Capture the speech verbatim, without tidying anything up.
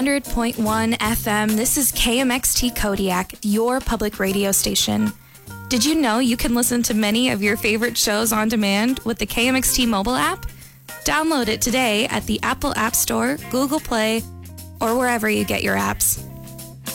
hundred point one F M. This is K M X T Kodiak, your public radio station. Did you know you can listen to many of your favorite shows on demand with the K M X T mobile app? Download it today at the Apple App Store, Google Play, or wherever you get your apps.